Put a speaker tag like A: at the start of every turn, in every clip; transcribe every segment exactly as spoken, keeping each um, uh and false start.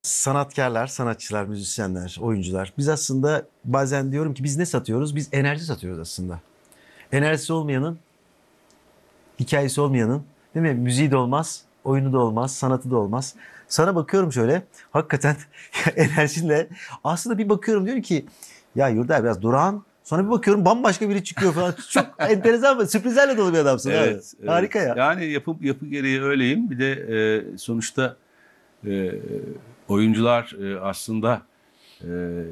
A: sanatkarlar, sanatçılar, müzisyenler, oyuncular. Biz aslında bazen diyorum ki biz ne satıyoruz? Biz enerji satıyoruz aslında. Enerjisi olmayanın, hikayesi olmayanın, değil mi? Müziği de olmaz, oyunu da olmaz, sanatı da olmaz. Sana bakıyorum şöyle, hakikaten enerjinle. Aslında bir bakıyorum diyorum ki ya Yurda biraz durağan. Sonra bir bakıyorum bambaşka biri çıkıyor falan. Çok enteresan ve sürprizlerle dolu bir adamsın
B: Evet,
A: abi.
B: evet.
A: Harika ya.
B: Yani yapı, yapı gereği öyleyim. Bir de e, sonuçta e, oyuncular e, aslında e,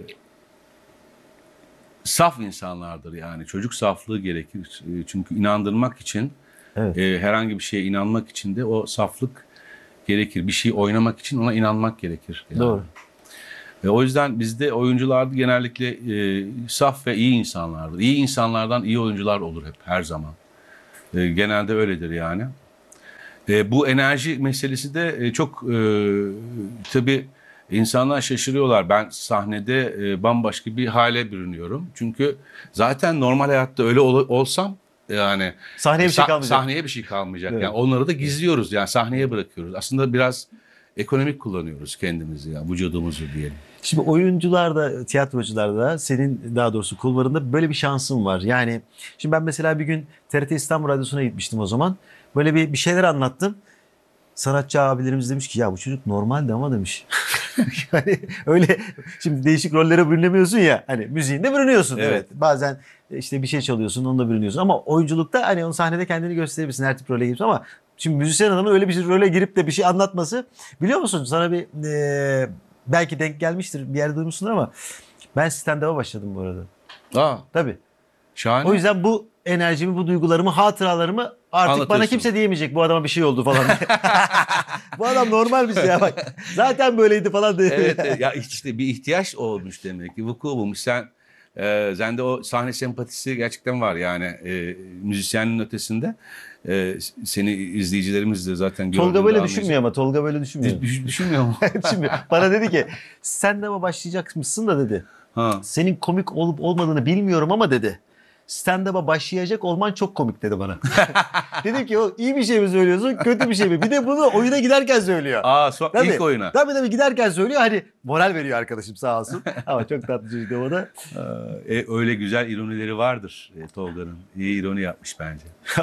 B: saf insanlardır yani. Çocuk saflığı gerekir. E, çünkü inandırmak için,
A: Evet.
B: e, herhangi bir şeye inanmak için de o saflık gerekir. Bir şey oynamak için ona inanmak gerekir. Yani.
A: Doğru.
B: E, o yüzden bizde oyuncular genellikle e, saf ve iyi insanlardır. İyi insanlardan iyi oyuncular olur hep, her zaman. E, genelde öyledir yani. E, bu enerji meselesi de e, çok e, tabii insanlar şaşırıyorlar. Ben sahnede e, bambaşka bir hale bürünüyorum. Çünkü zaten normal hayatta öyle ol- olsam yani
A: Sahneye bir şey
B: sa-
A: kalmayacak.
B: sahneye bir şey kalmayacak.
A: Evet.
B: Yani onları da gizliyoruz, yani sahneye bırakıyoruz. Aslında biraz ekonomik kullanıyoruz kendimizi, yani vücudumuzu diyelim.
A: Şimdi oyuncularda, tiyatrocularda senin daha doğrusu kulvarında böyle bir şansın var. Yani şimdi ben mesela bir gün T R T İstanbul Radyosu'na gitmiştim o zaman. Böyle bir, bir şeyler anlattım. Sanatçı abilerimiz demiş ki ya bu çocuk normaldi ama demiş. Yani öyle şimdi değişik rollere bürünemiyorsun ya. Hani müziğinde bürünüyorsun evet.
B: Evet.
A: Bazen işte bir şey çalıyorsun onunla bürünüyorsun. Ama oyunculukta hani onun sahnede kendini gösterebilirsin her tip role girip ama şimdi müzisyen adamın öyle bir role girip de bir şey anlatması biliyor musun? Sana bir e, belki denk gelmiştir bir yerde duymuşsundur ama ben stand-up'a başladım bu arada.
B: Aa,
A: Tabii.
B: şahane.
A: O yüzden bu enerjimi, bu duygularımı, hatıralarımı artık bana
B: Anlatıyorsun.
A: kimse diyemeyecek bu adama bir şey oldu falan diye. Bu adam normal bir şey ya bak. Zaten böyleydi falan diye.
B: Evet, evet. Ya işte bir ihtiyaç olmuş demek ki, vuku bulmuş. Sen e, sende o sahne sempatisi gerçekten var yani, e, müzisyenin ötesinde. E, seni izleyicilerimiz de zaten
A: Tolga
B: gördüğünde
A: böyle
B: anlayacak.
A: düşünmüyor ama Tolga böyle düşünmüyor.
B: Düş- Düşünmüyor mu?
A: Düşünmüyor. Bana dedi ki sen de ama başlayacakmışsın da dedi.
B: Ha.
A: Senin komik olup olmadığını bilmiyorum ama dedi. Stand-up'a başlayacak olman çok komik dedi bana. Dedim ki o iyi bir şey mi söylüyorsun, kötü bir şey mi? Bir de bunu oyuna giderken söylüyor.
B: Aa, so
A: Tabii,
B: ilk oyuna.
A: Tabii tabii giderken söylüyor. Hani moral veriyor arkadaşım sağ olsun. Ama çok tatlı çocuk o da.
B: E, öyle güzel ironileri vardır e, Tolga'nın. İyi ironi yapmış bence.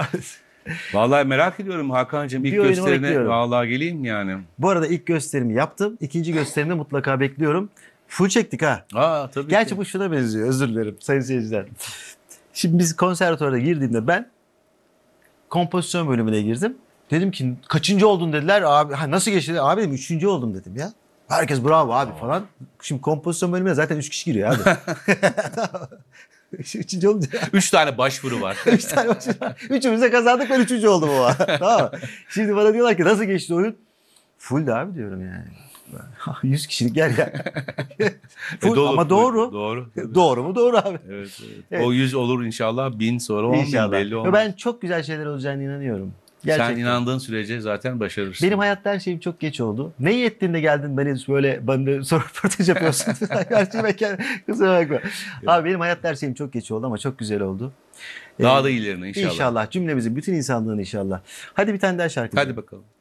B: Vallahi merak ediyorum Hakan'cığım, ilk
A: Bir oyunumu
B: gösterine
A: bekliyorum.
B: vallahi geleyim yani.
A: Bu arada ilk gösterimi yaptım. İkinci gösterimde mutlaka bekliyorum. Full çektik ha.
B: Aa, tabii
A: Gerçi
B: ki.
A: bu şuna benziyor. Özür dilerim sayın seyirciler. Şimdi biz konservatuara girdiğimde ben kompozisyon bölümüne girdim. Dedim ki kaçıncı oldun dediler. Abi ha, nasıl geçti? Abi dedim üçüncü oldum dedim ya. Herkes bravo abi Aa. falan. Şimdi kompozisyon bölümüne zaten üç kişi giriyor abi. Üçüncü olunca.
B: Üç tane başvuru var.
A: Üç tane başvuru var. Üçümüz de kazandık ben üçüncü oldum ama. Tamam mı? Şimdi bana diyorlar ki nasıl geçti oyun? Full de abi diyorum yani. yüz kişilik yer ya. Full,
B: E, dolu,
A: ama doğru.
B: Doğru. tabii.
A: Doğru mu? Doğru abi.
B: Evet, evet.
A: Evet.
B: O yüz olur inşallah, bin sonra on
A: İnşallah.
B: bin belli
A: Ve
B: olmaz.
A: ben çok güzel şeyler olacağına inanıyorum. Gerçekten.
B: Sen inandığın sürece zaten başarırsın.
A: Benim hayatta her şeyim çok geç oldu. Ne iyi ettin de geldin beni böyle bana soru röportaj yapıyorsun. Gerçi ben kendim, kusura bakma. Abi benim hayatta her şeyim çok geç oldu ama çok güzel oldu.
B: Daha
A: Ee,
B: da iyilerine inşallah.
A: İnşallah. Cümlemizin bütün insanlığın inşallah. Hadi bir tane daha şarkı.
B: Hadi bakalım.